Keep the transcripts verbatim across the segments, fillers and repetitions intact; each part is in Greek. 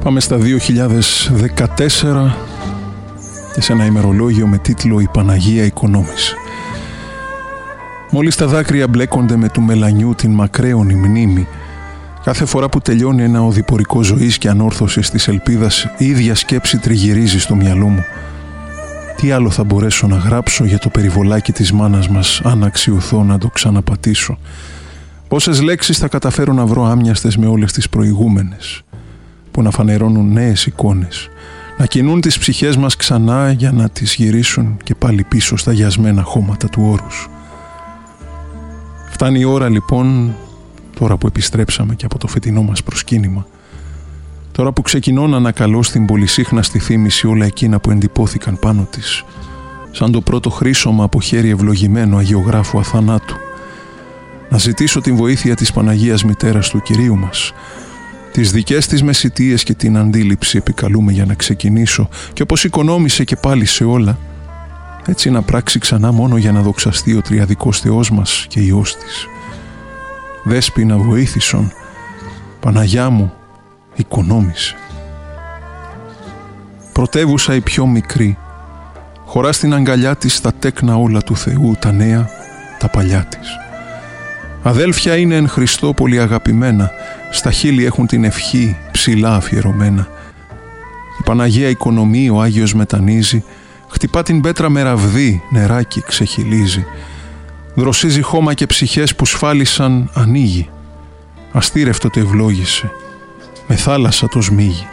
Πάμε στα δύο χιλιάδες δεκατέσσερα και σε ένα ημερολόγιο με τίτλο «Η Παναγία Οικονόμησε». Μόλις τα δάκρυα μπλέκονται με του μελανιού την μακραίωνη μνήμη, κάθε φορά που τελειώνει ένα οδηπορικό ζωής και ανόρθωσης της ελπίδας, η ίδια σκέψη τριγυρίζει στο μυαλό μου. Τι άλλο θα μπορέσω να γράψω για το περιβολάκι της μάνας μας, αν αξιωθώ να το ξαναπατήσω? Πόσες λέξεις θα καταφέρω να βρω άμοιαστες με όλες τις προηγούμενες, που να φανερώνουν νέες εικόνες, να κινούν τις ψυχές μας ξανά για να τις γυρίσουν και πάλι πίσω στα γιασμένα χώματα του όρους. Φτάνει η ώρα λοιπόν, τώρα που επιστρέψαμε και από το φετινό μας προσκύνημα, τώρα που ξεκινώ να ανακαλώ στην πολυσύχναστη θύμηση όλα εκείνα που εντυπώθηκαν πάνω της, σαν το πρώτο χρήσωμα από χέρι ευλογημένο αγιογράφου αθανάτου, να ζητήσω την βοήθεια της Παναγίας Μητέρας του Κυρίου μας, τις δικές της μεσιτείες και την αντίληψη επικαλούμε για να ξεκινήσω, και όπως οικονόμησε και πάλι σε όλα, έτσι να πράξει ξανά μόνο για να δοξαστεί ο τριαδικός Θεός μας και Υιός της. Δέσποινα βοήθησον, Παναγιά μου, οικονόμησε. Πρωτεύουσα η πιο μικρή, χωρά στην αγκαλιά της τα τέκνα όλα του Θεού, τα νέα, τα παλιά της. Αδέλφια είναι εν Χριστώ πολύ αγαπημένα, στα χείλη έχουν την ευχή ψηλά αφιερωμένα. Η Παναγία οικονομεί, ο Άγιος μετανίζει, χτυπά την πέτρα με ραβδί, νεράκι ξεχυλίζει. Δροσίζει χώμα και ψυχές που σφάλισαν, ανοίγει. Αστήρευτο το ευλόγησε, με θάλασσα το σμίγει.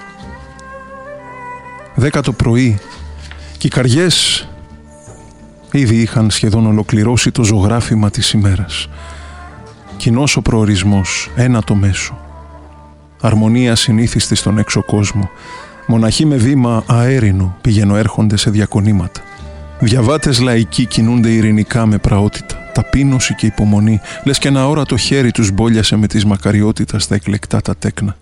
Δέκα το πρωί, και οι καριές ήδη είχαν σχεδόν ολοκληρώσει το ζωγράφημα της ημέρας. Κοινός ο προορισμός, ένα το μέσο. Αρμονία συνήθιστη στον έξω κόσμο. Μοναχοί με βήμα αέρινο πηγαίνω έρχονται σε διακονήματα. Διαβάτες λαϊκοί κινούνται ειρηνικά με πραότητα. Ταπείνωση και υπομονή, λες και ένα όρατο χέρι τους μπόλιασε με της μακαριότητας τα εκλεκτά τα τέκνα.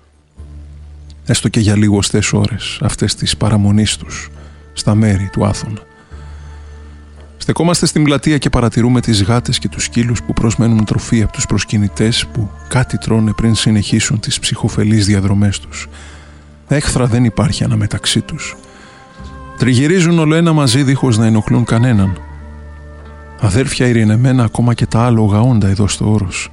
Έστω και για λιγοστές ώρες αυτές της παραμονής τους στα μέρη του Άθωνα. Στεκόμαστε στην πλατεία και παρατηρούμε τις γάτες και τους σκύλους που προσμένουν τροφή από τους προσκυνητές που κάτι τρώνε πριν συνεχίσουν τις ψυχοφελείς διαδρομές τους. Έχθρα δεν υπάρχει αναμεταξύ τους. Τριγυρίζουν όλο ένα μαζί δίχως να ενοχλούν κανέναν. Αδέρφια ειρηνεμένα ακόμα και τα άλογα όντα εδώ στο όρος.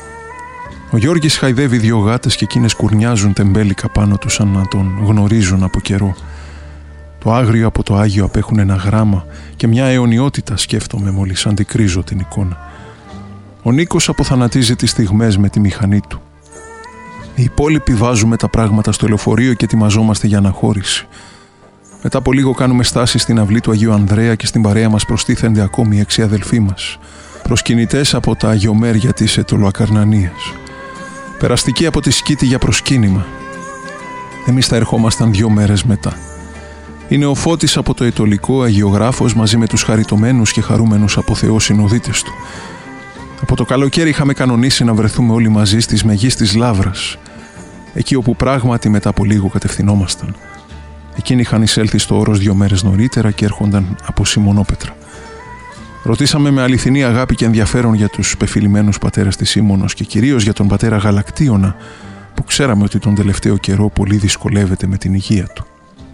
Ο Γιώργης χαϊδεύει δύο γάτες και εκείνες κουρνιάζουν τεμπέλικα πάνω τους σαν να τον γνωρίζουν από καιρό. Το άγριο από το Άγιο απέχουν ένα γράμμα και μια αιωνιότητα σκέφτομαι μόλις αντικρίζω την εικόνα. Ο Νίκος αποθανατίζει τις στιγμές με τη μηχανή του. Οι υπόλοιποι βάζουμε τα πράγματα στο λεωφορείο και ετοιμαζόμαστε για αναχώρηση. Μετά από λίγο κάνουμε στάση στην αυλή του Αγίου Ανδρέα και στην παρέα μας προστίθενται ακόμη έξι αδελφοί μας, προσκυνητές από τα αγιομέρια της Αιτωλοακαρνανίας. Περαστικοί από τη Σκήτη για προσκύνημα. Εμείς θα ερχόμασταν δύο μέρες μετά. Είναι ο Φώτης από το Αιτωλικό, αγιογράφος, μαζί με τους χαριτωμένους και χαρούμενους από Θεό συνοδίτες του. Από το καλοκαίρι είχαμε κανονίσει να βρεθούμε όλοι μαζί στις μεγείς της Λαύρας, εκεί όπου πράγματι μετά από λίγο κατευθυνόμασταν. Εκείνοι είχαν εισέλθει στο όρος δύο μέρες νωρίτερα και έρχονταν από Σιμονόπετρα. Ρωτήσαμε με αληθινή αγάπη και ενδιαφέρον για τους πεφυλημένους πατέρας της Σίμωνος και κυρίως για τον πατέρα Γαλακτίωνα, που ξέραμε ότι τον τελευταίο καιρό πολύ δυσκολεύεται με την υγεία του.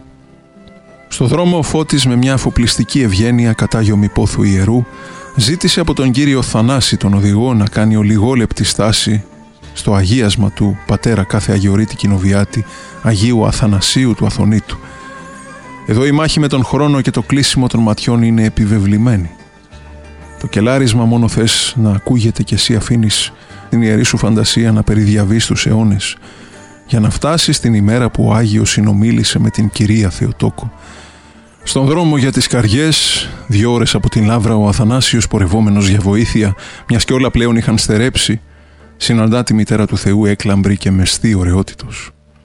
Στο δρόμο ο Φώτης με μια αφοπλιστική ευγένεια κατά Γιομιπόθου ιερού ζήτησε από τον κύριο Θανάση τον οδηγό να κάνει ολιγόλεπτη στάση στο αγίασμα του πατέρα κάθε Αγιορείτη Κοινοβιάτη Αγίου Αθανασίου του Αθωνίτου. Εδώ η μάχη με τον χρόνο και το κλείσιμο των ματιών είναι επιβεβλημένη. Το κελάρισμα μόνο θες να ακούγεται και εσύ αφήνεις την ιερή σου φαντασία να περιδιαβεί στους αιώνες για να φτάσεις την ημέρα που ο Άγιος συνομίλησε με την Κυρία Θεοτόκο. Στον δρόμο για τις Καριές, δύο ώρες από την Λαύρα, ο Αθανάσιος πορευόμενος για βοήθεια, μιας και όλα πλέον είχαν στερέψει, συναντά τη μητέρα του Θεού έκλαμπρη και μεστή ωραιότητος.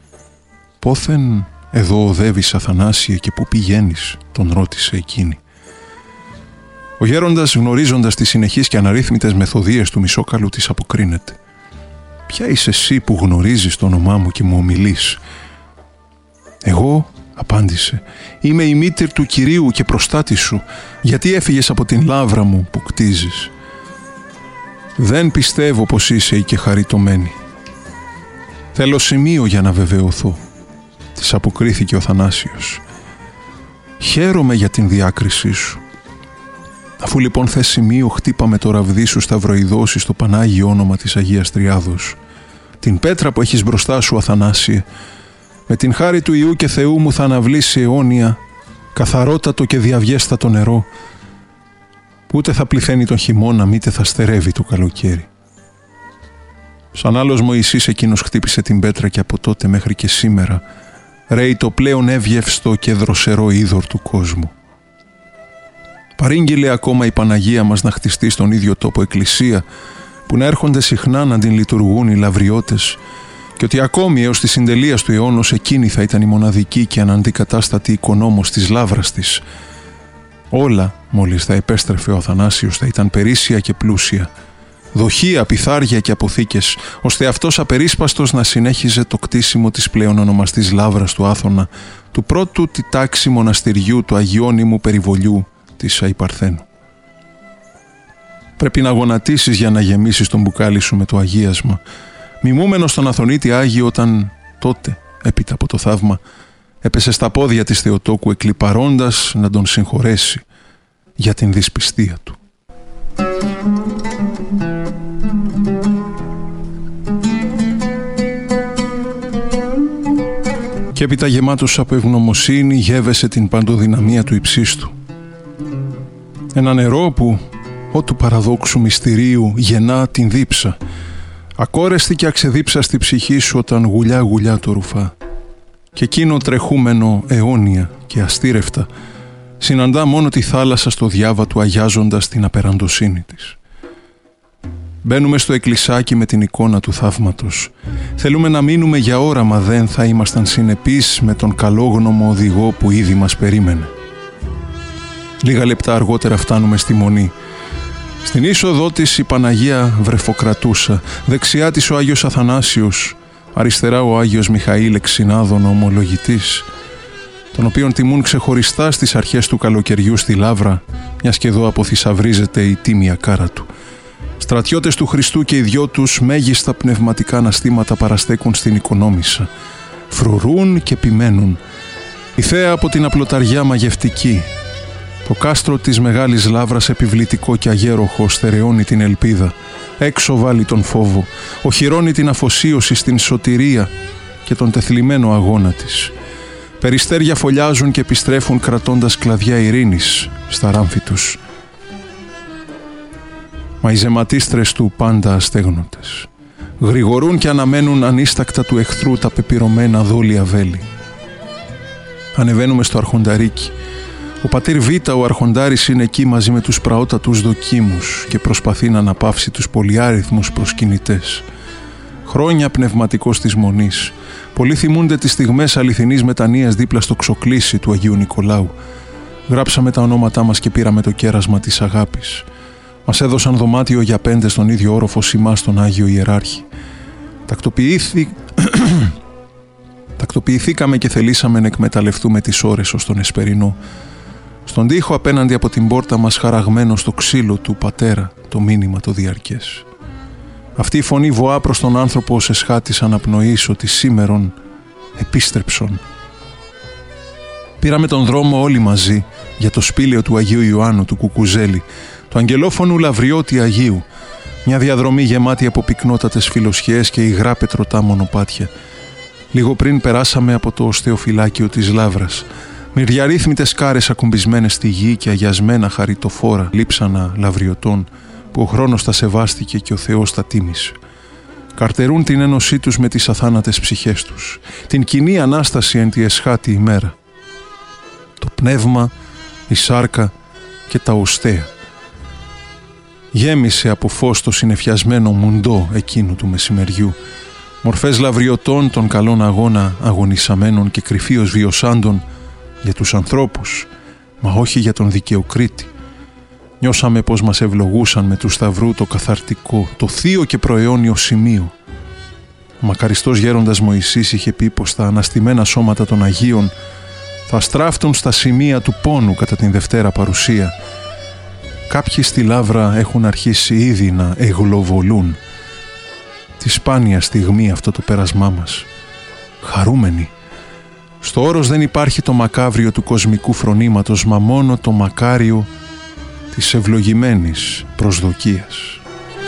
«Πόθεν εδώ οδεύεις, Αθανάσιε, και πού πηγαίνεις?» τον ρώτησε εκείνη. Ο γέροντας, γνωρίζοντας τις συνεχείς και αναρρύθμιτες μεθοδίες του Μισόκαλου, της αποκρίνεται. «Ποια είσαι εσύ που γνωρίζεις το όνομά μου και μου ομιλείς?» «Εγώ», απάντησε, «είμαι η μήτηρ του Κυρίου και προστάτη σου. Γιατί έφυγες από την Λαύρα μου που κτίζεις?» «Δεν πιστεύω πως είσαι η και χαριτωμένη. Θέλω σημείο για να βεβαιωθώ. της αποκρίθηκε ο Θανάσιος. «Χαίρομαι για την διάκρισή σου. Αφού λοιπόν θες σημείο, χτύπα με το ραβδί σου σταυροειδώσει στο Πανάγιο όνομα της Αγίας Τριάδος. Την πέτρα που έχεις μπροστά σου, Αθανάσιε, με την χάρη του Ιού και Θεού μου θα αναβλήσει αιώνια, καθαρότατο και διαβιέστατο νερό, που ούτε θα πληθαίνει τον χειμώνα, μήτε θα στερεύει το καλοκαίρι». Σαν άλλος Μωυσής εκείνος χτύπησε την πέτρα και από τότε μέχρι και σήμερα ρέει το πλέον εύγευστο και δροσερό είδωρ του κόσμου. Παρήγγειλε ακόμα η Παναγία μας να χτιστεί στον ίδιο τόπο εκκλησία, που να έρχονται συχνά να την λειτουργούν οι λαβριώτες, και ότι ακόμη έως τη συντελείας του αιώνος εκείνη θα ήταν η μοναδική και αναντικατάστατη οικονόμος της λάβρας της. Όλα, μόλις θα επέστρεφε ο Αθανάσιος, θα ήταν περίσσια και πλούσια, δοχεία, πιθάρια και αποθήκες, ώστε αυτός απερίσπαστος να συνέχιζε το κτίσιμο της πλέον ονομαστής λάβρας του Άθωνα, του πρώτου τη τάξη μοναστηριού του αγιώνυμου περιβολιού της Αϊπαρθένου. Πρέπει να γονατίσεις για να γεμίσεις τον μπουκάλι σου με το αγίασμα, μιμούμενος τον Αθωνίτη Άγιο, όταν τότε, έπειτα από το θαύμα, έπεσε στα πόδια της Θεοτόκου εκλιπαρώντας να τον συγχωρέσει για την δυσπιστία του. Και έπειτα, γεμάτος από ευγνωμοσύνη, γεύεσε την παντοδυναμία του υψίστου. Ένα νερό που, ό του παραδόξου μυστηρίου, γεννά την δίψα, ακόρεστη και αξεδίψαστη ψυχή σου όταν γουλιά γουλιά το ρουφά, και εκείνο τρεχούμενο αιώνια και αστήρευτα συναντά μόνο τη θάλασσα στο διάβα του, αγιάζοντας την απεραντοσύνη της. Μπαίνουμε στο εκκλησάκι με την εικόνα του θαύματος. Θέλουμε να μείνουμε για ώρα, μα δεν θα ήμασταν συνεπείς με τον καλόγνωμο οδηγό που ήδη μας περίμενε. Λίγα λεπτά αργότερα φτάνουμε στη Μονή. Στην είσοδό της η Παναγία βρεφοκρατούσα, δεξιά της ο Άγιος Αθανάσιος, αριστερά ο Άγιος Μιχαήλ Εξινάδων, ομολογητής, τον οποίον τιμούν ξεχωριστά στις αρχές του καλοκαιριού στη Λάβρα, μιας και εδώ αποθυσαυρίζεται η τίμια κάρα του. Στρατιώτες του Χριστού και οι δυο τους μέγιστα πνευματικά αναστήματα παραστέκουν στην οικονόμισσα. Φρουρούν και επιμένουν. Η θέα από την απλοταριά μαγευτική. Το κάστρο της Μεγάλης Λάβρας επιβλητικό και αγέροχο στερεώνει την ελπίδα. Έξω βάλει τον φόβο. Οχυρώνει την αφοσίωση στην σωτηρία και τον τεθλιμμένο αγώνα της. Περιστέρια φωλιάζουν και επιστρέφουν κρατώντας κλαδιά ειρήνης στα ράμφη τους. Μα οι ζεματίστρες του πάντα αστέγνωτες γρηγορούν και αναμένουν ανίστακτα του εχθρού τα πεπυρωμένα δόλια βέλη. Ανεβαίνουμε στο αρχονταρίκι. Ο πατήρ Β, ο αρχοντάρης, είναι εκεί μαζί με τους πραότατους δοκίμους και προσπαθεί να αναπαύσει τους πολυάριθμους προσκυνητές. Χρόνια πνευματικός της Μονής. Πολλοί θυμούνται τις στιγμές αληθινής μετανοίας δίπλα στο ξοκλήσι του Αγίου Νικολάου. Γράψαμε τα ονόματά μας και πήραμε το κέρασμα της αγάπης. Μας έδωσαν δωμάτιο για πέντε στον ίδιο όροφο σημά στον Άγιο Ιεράρχη. Τακτοποιήθη... Τακτοποιηθήκαμε και θελήσαμε να εκμεταλλευτούμε τις ώρες ως τον Εσπερινό. Στον τοίχο απέναντι από την πόρτα μας, χαραγμένο στο ξύλο του πατέρα, το μήνυμα το διαρκές. Αυτή η φωνή βοά προς τον άνθρωπο ως εσχάτης αναπνοής ότι σήμερον επίστρεψον. Πήραμε τον δρόμο όλοι μαζί για το σπήλαιο του Αγίου Ιωάννου του Κουκουζέλη, του αγγελόφωνου Λαβριώτη Αγίου, μια διαδρομή γεμάτη από πυκνότατες φιλοσιές και υγρά πετρωτά μονοπάτια. Λίγο πριν περάσαμε από το οστεοφυλάκιο της Λάβρας. Μυριαρρύθμιτες κάρες ακουμπισμένες στη γη και αγιασμένα χαριτοφόρα λείψανα λαβριωτών που ο χρόνος τα σεβάστηκε και ο Θεός τα τίμησε. Καρτερούν την ένωσή τους με τις αθάνατες ψυχές τους, την κοινή Ανάσταση εν τη εσχάτη ημέρα. Το πνεύμα, η σάρκα και τα οστέα. Γέμισε από φως το συνεφιασμένο μουντό εκείνου του μεσημεριού, μορφές λαβριωτών των καλών αγώνα αγωνισαμένων και κρυφίως βιωσάντων για τους ανθρώπους, μα όχι για τον δικαιοκρίτη. Νιώσαμε πως μας ευλογούσαν με του σταυρού το καθαρτικό, το θείο και προαιώνιο σημείο. Ο μακαριστός γέροντας Μωυσής είχε πει πως τα αναστημένα σώματα των Αγίων θα στράφτουν στα σημεία του πόνου κατά την Δευτέρα Παρουσία. Κάποιοι στη Λάβρα έχουν αρχίσει ήδη να εγλωβολούν. Τη σπάνια στιγμή αυτό το πέρασμά μας. Χαρούμενοι, Στο όρος δεν υπάρχει το μακάβριο του κοσμικού φρονήματος, μα μόνο το μακάριο της ευλογημένης προσδοκίας.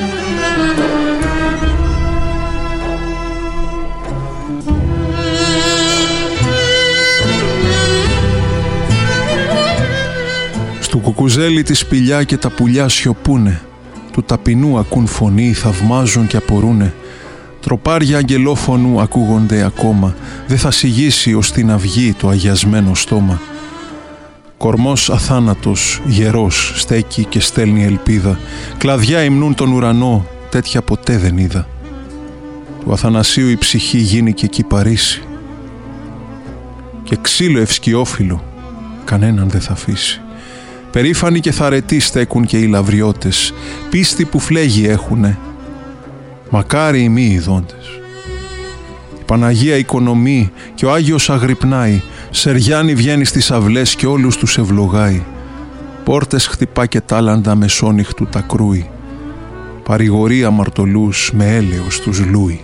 Στου κουκουζέλι τη σπηλιά και τα πουλιά σιωπούνε, του ταπεινού ακούν φωνή, θαυμάζουν και απορούνε. Τροπάρια αγγελόφωνου ακούγονται ακόμα, δεν θα σιγήσει ως την αυγή το αγιασμένο στόμα. Κορμός αθάνατος, γερός, στέκει και στέλνει ελπίδα. Κλαδιά υμνούν τον ουρανό, τέτοια ποτέ δεν είδα. Του Αθανασίου η ψυχή γίνηκε κυπαρίσι και ξύλο ευσκιόφυλλο κανέναν δεν θα αφήσει. Περήφανοι και θαρετοί στέκουν και οι λαβριώτες, πίστη που φλέγει έχουνε, μακάρι οι μη ειδώντες. Η Παναγία οικονομεί και ο Άγιος αγρυπνάει, Σεριάννη βγαίνει στις αυλές και όλους τους ευλογάει. Πόρτες χτυπά και τάλαντα μεσόνυχτου τα κρούει, παρηγορεί αμαρτωλούς με έλεος τους λούει.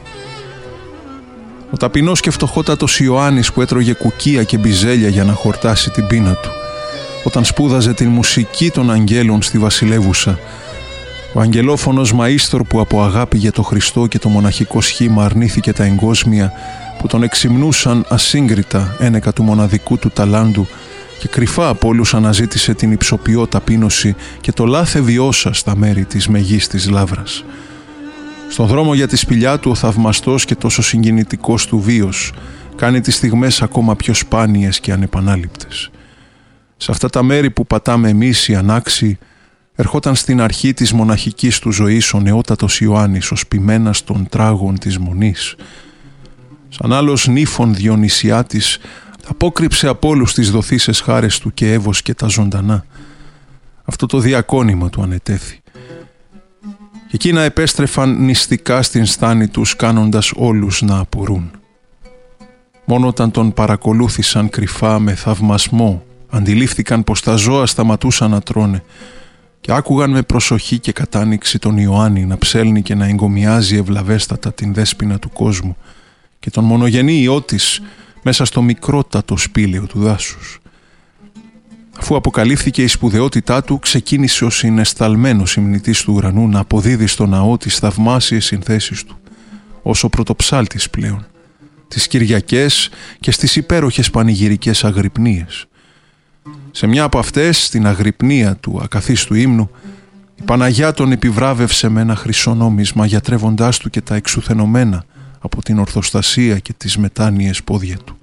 Ο ταπεινός και φτωχότατος Ιωάννης που έτρωγε κουκία και μπιζέλια για να χορτάσει την πείνα του, όταν σπούδαζε την μουσική των αγγέλων στη βασιλεύουσα, ο αγγελόφωνος μαΐστορ που από αγάπη για το Χριστό και το μοναχικό σχήμα αρνήθηκε τα εγκόσμια που τον εξυμνούσαν ασύγκριτα ένεκα του μοναδικού του ταλάντου και κρυφά από όλους αναζήτησε την υψοποιώ ταπείνωση και το λάθε βιώσα στα μέρη της μεγίστης λάβρας. Στον δρόμο για τη σπηλιά του ο θαυμαστός και τόσο συγκινητικός του βίος κάνει τις στιγμές ακόμα πιο σπάνιες και ανεπανάληπτες. Σε αυτά τα μέρη που πατάμε εμείς οι ανάξιοι, ερχόταν στην αρχή της μοναχικής του ζωής ο νεότατος Ιωάννης ως ποιμένας των τράγων της μονής. Σαν άλλος νύφων Διονυσιάτης, απόκρυψε από όλους τις δοθήσες χάρες του και έβοσκε τα ζωντανά. Αυτό το διακόνημα του ανετέθη. Και εκείνα επέστρεφαν νηστικά στην στάνη τους, κάνοντας όλους να απορούν. Μόνο όταν τον παρακολούθησαν κρυφά με θαυμασμό, αντιλήφθηκαν πως τα ζώα σταματούσαν να τρώνε και άκουγαν με προσοχή και κατάνοιξη τον Ιωάννη να ψέλνει και να εγκομιάζει ευλαβέστατα την δέσποινα του κόσμου και τον μονογενή Υιό της μέσα στο μικρότατο σπήλαιο του δάσους. Αφού αποκαλύφθηκε η σπουδαιότητά του, ξεκίνησε ο συναισθαλμένος υμνητής του ουρανού να αποδίδει στο ναό τις θαυμάσιες συνθέσεις του, ως ο πρωτοψάλτης πλέον, τις Κυριακές και στις υπέροχες πανηγυρικές αγρυπνίες. Σε μια από αυτές, στην αγρυπνία του ακαθίστου ύμνου, η Παναγιά τον επιβράβευσε με ένα χρυσό νόμισμα, γιατρεύοντάς του και τα εξουθενωμένα από την ορθοστασία και τις μετάνοιες πόδια του.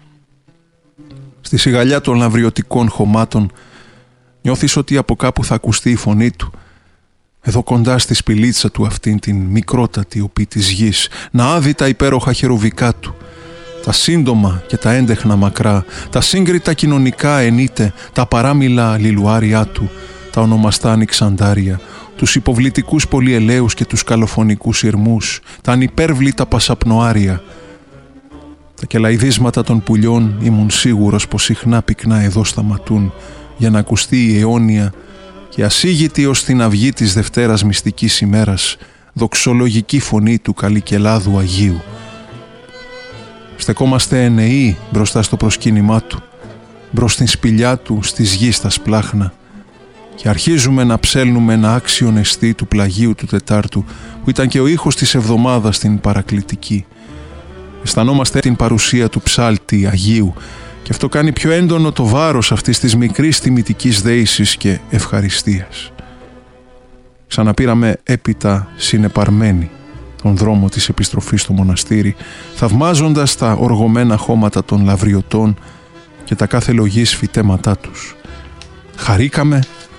Στη σιγαλιά των λαβριωτικών χωμάτων νιώθεις ότι από κάπου θα ακουστεί η φωνή του, εδώ κοντά στη σπηλίτσα του αυτήν την μικρότατη οπή της γης, να άδει τα υπέροχα χερουβικά του, τα σύντομα και τα έντεχνα μακρά, τα σύγκριτα κοινωνικά ενίτε, τα παράμιλα λιλουάρια του, τα ονομαστά ανοιξαντάρια, τους υποβλητικούς πολυελαίους και τους καλοφωνικούς ηρμούς, τα ανυπέρβλητα πασαπνοάρια. Τα κελαϊδίσματα των πουλιών ήμουν σίγουρος πως συχνά πυκνά εδώ σταματούν για να ακουστεί η αιώνια και ασίγητη ως την αυγή της Δευτέρας μυστικής ημέρας δοξολογική φωνή του Καλικελάδου Αγίου. Στεκόμαστε ενεοί μπροστά στο προσκύνημά του, μπρος στην σπηλιά του στις γης τα σπλάχνα και αρχίζουμε να ψέλνουμε ένα άξιον εστί του πλαγίου του Τετάρτου που ήταν και ο ήχος της εβδομάδας στην παρακλητική. Αισθανόμαστε την παρουσία του ψάλτη Αγίου και αυτό κάνει πιο έντονο το βάρος αυτής της μικρής τιμητικής δέησης και ευχαριστίας. Ξαναπήραμε έπειτα συνεπαρμένοι τον δρόμο της επιστροφής στο μοναστήρι, θαυμάζοντας τα οργωμένα χώματα των λαβριωτών και τα κάθε λογής φυτέματά τους. Χαρήκαμε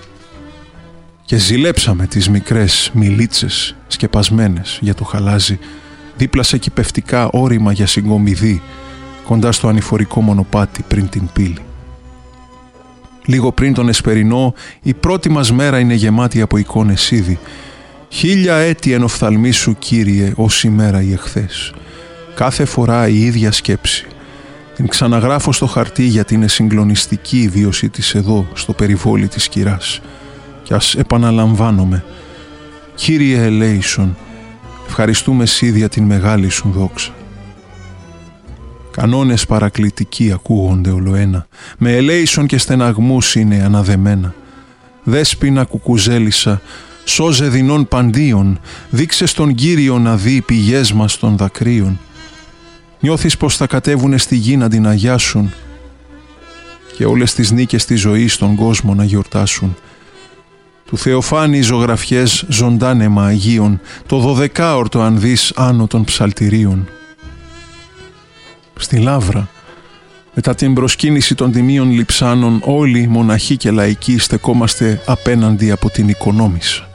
και ζηλέψαμε τις μικρές μιλίτσες σκεπασμένες για το χαλάζι, δίπλα σε κυπευτικά όρημα για συγκομιδή, κοντά στο ανηφορικό μονοπάτι πριν την πύλη. Λίγο πριν τον εσπερινό, η πρώτη μας μέρα είναι γεμάτη από εικόνες ήδη. Χίλια έτη εν οφθαλμί σου, Κύριε, ως ημέρα η εχθές. Κάθε φορά η ίδια σκέψη. Την ξαναγράφω στο χαρτί γιατί είναι συγκλονιστική η βίωσή της εδώ, στο περιβόλι της κυράς. Κι ας επαναλαμβάνομαι. Κύριε ελέησον, ευχαριστούμε Σύ για την μεγάλη σου δόξα. Κανόνες παρακλητικοί ακούγονται ολοένα, με ελέησον και στεναγμούς είναι αναδεμένα. Δέσποινα κουκουζέλισσα, σώζε δεινών παντίων, δείξε στον Κύριο να δει πηγές μας των δακρύων. Νιώθεις πως θα κατέβουνε στη γη να την αγιάσουν και όλες τις νίκες της ζωής στον κόσμο να γιορτάσουν. Του Θεοφάνη οι ζωγραφιές ζωντάνεμα Αγίων, το δωδεκάορτο αν δεις άνω των ψαλτηρίων. Στη Λαύρα, μετά την προσκύνηση των τιμίων λειψάνων, όλοι μοναχοί και λαϊκοί στεκόμαστε απέναντι από την οικονόμησα.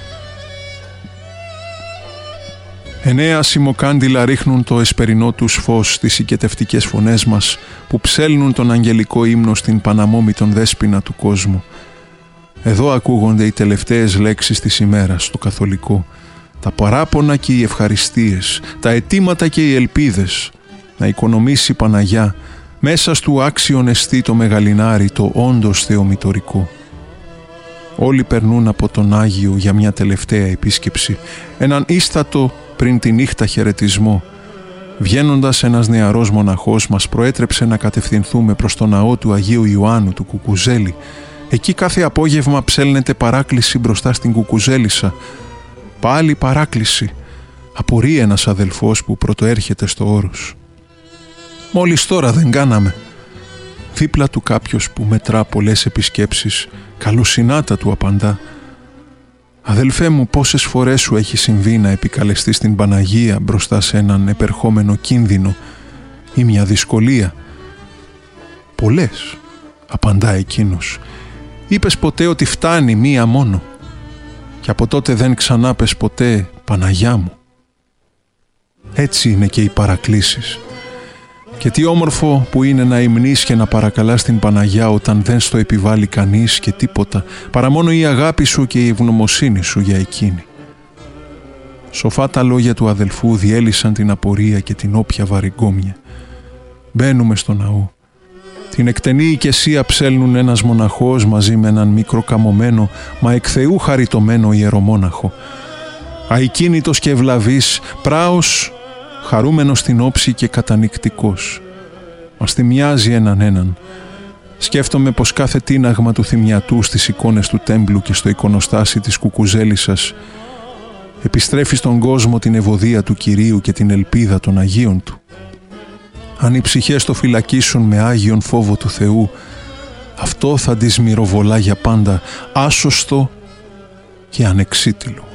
Εννέα σημοκάντιλα ρίχνουν το εσπερινό τους φως στις οικετευτικές φωνές μας που ψέλνουν τον αγγελικό ύμνο στην παναμόμητον δέσποινα του κόσμου. Εδώ ακούγονται οι τελευταίες λέξεις της ημέρας, το καθολικό, τα παράπονα και οι ευχαριστίες, τα αιτήματα και οι ελπίδες, να οικονομήσει η Παναγιά μέσα στου άξιον εστί το μεγαλινάρι, το όντως θεομητορικό. Όλοι περνούν από τον Άγιο για μια τελευταία επίσκεψη, έναν ίστατο πριν τη νύχτα χαιρετισμό. Βγαίνοντας ένας νεαρός μοναχός μας προέτρεψε να κατευθυνθούμε προς το ναό του Αγίου Ιωάννου του Κουκουζέλη. Εκεί κάθε απόγευμα ψέλνεται παράκληση μπροστά στην Κουκουζέλισσα. Πάλι παράκληση. Απορεί ένας αδελφός που πρωτοέρχεται στο όρος. Μόλις τώρα δεν κάναμε. Δίπλα του κάποιος που μετρά πολλές επισκέψεις, καλοσυνάτα του απαντά. «Αδελφέ μου, πόσες φορές σου έχει συμβεί να επικαλεστείς την Παναγία μπροστά σε έναν επερχόμενο κίνδυνο ή μια δυσκολία?» «Πολλές», απαντά εκείνος. «Είπες ποτέ ότι φτάνει μία μόνο και από τότε δεν ξανά πες ποτέ Παναγιά μου». Έτσι είναι και οι παρακλήσεις. Και τι όμορφο που είναι να υμνείς και να παρακαλάς την Παναγιά όταν δεν στο επιβάλλει κανείς και τίποτα, παρά μόνο η αγάπη σου και η ευγνωμοσύνη σου για εκείνη. Σοφά τα λόγια του αδελφού διέλυσαν την απορία και την όποια βαριγκόμια. Μπαίνουμε στο ναό. Την εκτενή οικεσία ψέλνουν ένας μοναχός μαζί με έναν μικροκαμωμένο, μα εκ Θεού χαριτωμένο ιερομόναχο. Αικίνητος και ευλαβής, πράος, χαρούμενος στην όψη και κατανυκτικός. Μας θυμιάζει έναν έναν. Σκέφτομαι πως κάθε τίναγμα του θυμιατού στις εικόνες του τέμπλου και στο εικονοστάσι της Κουκουζέλισσας επιστρέφει στον κόσμο την ευωδία του Κυρίου και την ελπίδα των Αγίων του. Αν οι ψυχές το φυλακίσουν με άγιον φόβο του Θεού, αυτό θα τις μυροβολά για πάντα, άσωστο και ανεξίτηλο.